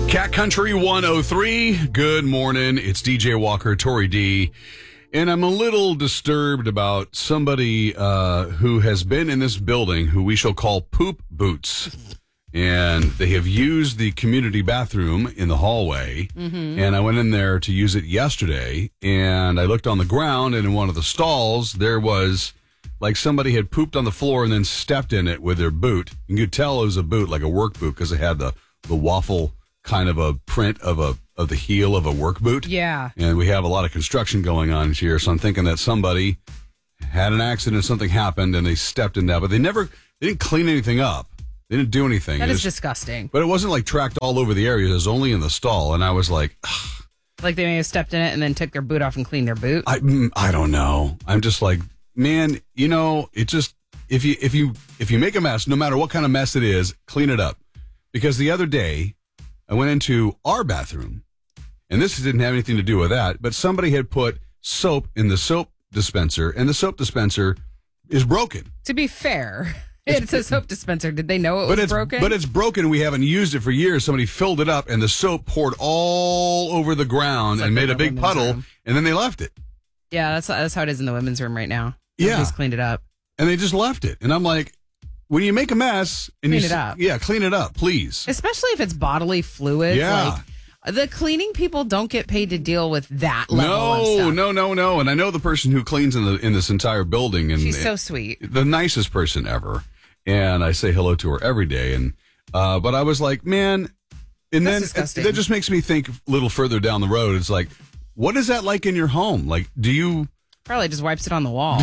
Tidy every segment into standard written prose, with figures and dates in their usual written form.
Cat Country 103. Good morning. It's DJ Walker, Tori D. And I'm a little disturbed about somebody who has been in this building who we shall call Poop Boots. And they have used the community bathroom in the hallway. Mm-hmm. And I went in there to use it yesterday. And I looked on the ground, and in one of the stalls, there was like somebody had pooped on the floor and then stepped in it with their boot. You could tell it was a boot, like a work boot, because it had the waffle kind of a print of the heel of a work boot. Yeah. And we have a lot of construction going on here, so I'm thinking that somebody had an accident, something happened, and they stepped in that, but they didn't clean anything up. They didn't do anything. That is disgusting. But it wasn't like tracked all over the area. It was only in the stall, and I was like, ugh. Like they may have stepped in it and then took their boot off and cleaned their boot. I don't know. I'm just like, man, it just if you make a mess, no matter what kind of mess it is, clean it up. Because the other day I went into our bathroom, and this didn't have anything to do with that, but somebody had put soap in the soap dispenser, and the soap dispenser is broken. To be fair, it's a soap dispenser. Did they know it was broken? But it's broken. We haven't used it for years. Somebody filled it up, and the soap poured all over the ground and made a big puddle, and then they left it. Yeah, that's how it is in the women's room right now. Yeah. Just cleaned it up. And they just left it. And I'm like, when you make a mess, and clean it up. Yeah, clean it up, please. Especially if it's bodily fluids. Yeah. Like, the cleaning people don't get paid to deal with that level of stuff. No. And I know the person who cleans in this entire building. And she's so sweet. The nicest person ever. And I say hello to her every day. And but I was like, man, and that's then disgusting. that just makes me think a little further down the road. It's like, what is that like in your home? Like, do you... Probably just wipes it on the wall.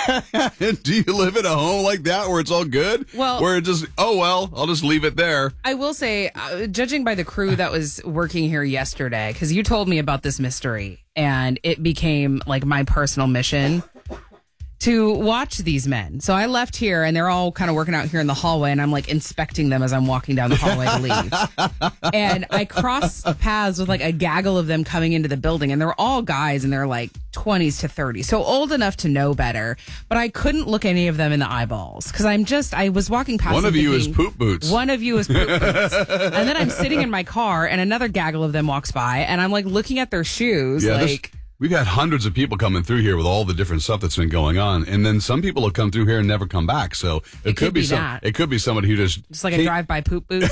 Do you live in a home like that where it's all good? Well, where it just, I'll just leave it there. I will say, judging by the crew that was working here yesterday, because you told me about this mystery, and it became like my personal mission to watch these men. So I left here, and they're all kind of working out here in the hallway, and I'm like inspecting them as I'm walking down the hallway to leave. And I cross paths with like a gaggle of them coming into the building, and they're all guys, and they're like 20s to 30s, so old enough to know better. But I couldn't look any of them in the eyeballs because I was walking past. One of you is Poop Boots. One of you is Poop Boots. And then I'm sitting in my car, and another gaggle of them walks by, and I'm like looking at their shoes, yeah, like. We've had hundreds of people coming through here with all the different stuff that's been going on, and then some people have come through here and never come back. So it could be that. It could be somebody who just like a drive-by poop boot.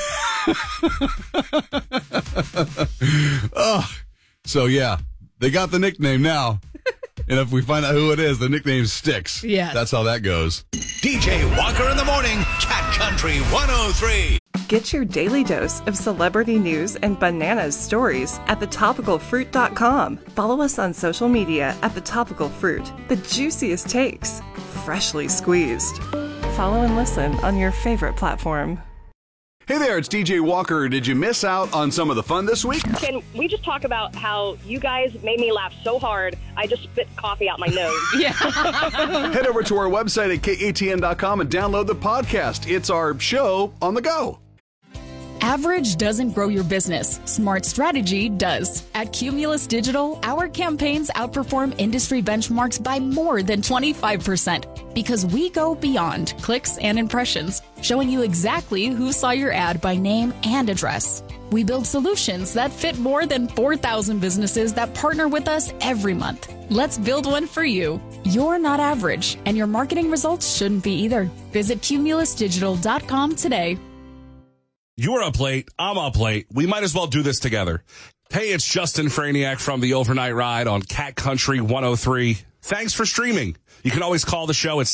So yeah, they got the nickname now, and if we find out who it is, the nickname sticks. Yes, that's how that goes. DJ Walker in the morning, Cat Country 103. Get your daily dose of celebrity news and bananas stories at thetopicalfruit.com. Follow us on social media at The Topical Fruit. The juiciest takes, freshly squeezed. Follow and listen on your favorite platform. Hey there, it's DJ Walker. Did you miss out on some of the fun this week? Can we just talk about how you guys made me laugh so hard, I just spit coffee out my nose? Yeah. Head over to our website at katn.com and download the podcast. It's our show on the go. Average doesn't grow your business. Smart strategy does. At Cumulus Digital, our campaigns outperform industry benchmarks by more than 25% because we go beyond clicks and impressions, showing you exactly who saw your ad by name and address. We build solutions that fit more than 4,000 businesses that partner with us every month. Let's build one for you. You're not average, and your marketing results shouldn't be either. Visit cumulusdigital.com today. You're up late. I'm up late. We might as well do this together. Hey, it's Justin Franiak from the Overnight Ride on Cat Country 103. Thanks for streaming. You can always call the show at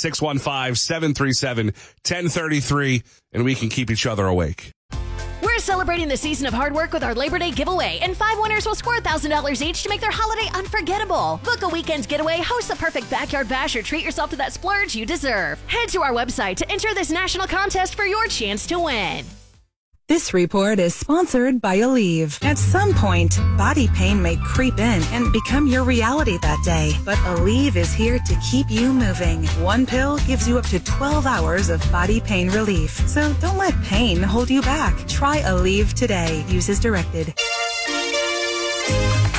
615-737-1033, and we can keep each other awake. We're celebrating the season of hard work with our Labor Day giveaway, and 5 winners will score $1,000 each to make their holiday unforgettable. Book a weekend getaway, host the perfect backyard bash, or treat yourself to that splurge you deserve. Head to our website to enter this national contest for your chance to win. This report is sponsored by Aleve. At some point, body pain may creep in and become your reality that day. But Aleve is here to keep you moving. One pill gives you up to 12 hours of body pain relief. So don't let pain hold you back. Try Aleve today. Use as directed.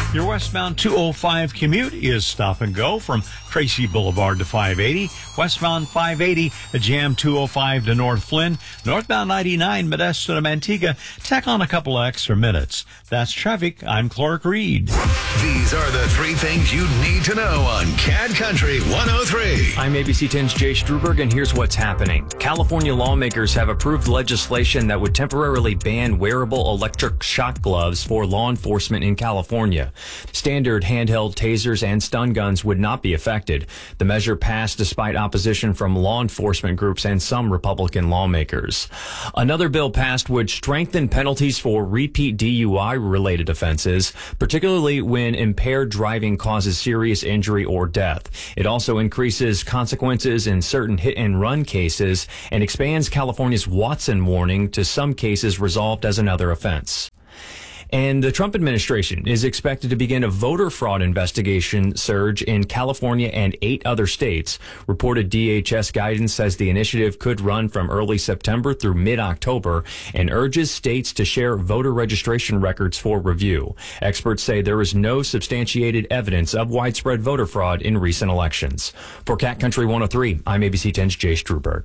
Your westbound 205 commute is stop and go from Tracy Boulevard to 580. Westbound 580, a jam 205 to North Flynn. Northbound 99, Modesto to Manteca. Tack on a couple of extra minutes. That's traffic. I'm Clark Reed. These are the three things you need to know on Cat Country 103. I'm ABC 10's Jay Struberg, and here's what's happening. California lawmakers have approved legislation that would temporarily ban wearable electric shock gloves for law enforcement in California. Standard handheld tasers and stun guns would not be affected. The measure passed despite opposition from law enforcement groups and some Republican lawmakers. Another bill passed would strengthen penalties for repeat DUI-related offenses, particularly when impaired driving causes serious injury or death. It also increases consequences in certain hit-and-run cases and expands California's Watson warning to some cases resolved as another offense. And the Trump administration is expected to begin a voter fraud investigation surge in California and 8 other states. Reported DHS guidance says the initiative could run from early September through mid-October and urges states to share voter registration records for review. Experts say there is no substantiated evidence of widespread voter fraud in recent elections. For Cat Country 103, I'm ABC 10's Jay Struberg.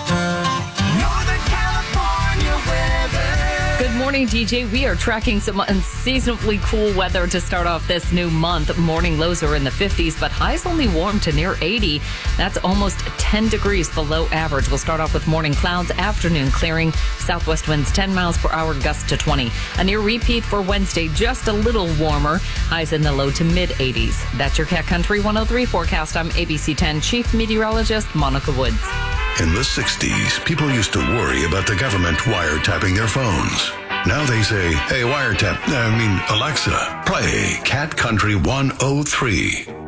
Good morning, DJ. We are tracking some unseasonably cool weather to start off this new month. Morning lows are in the 50s, but highs only warm to near 80. That's almost 10 degrees below average. We'll start off with morning clouds, afternoon clearing, southwest winds 10 miles per hour, gusts to 20. A near repeat for Wednesday, just a little warmer, highs in the low to mid 80s. That's your Cat Country 103 forecast. I'm ABC 10 Chief Meteorologist Monica Woods. In the 60s, people used to worry about the government wiretapping their phones. Now they say, hey, Alexa, play Cat Country 103.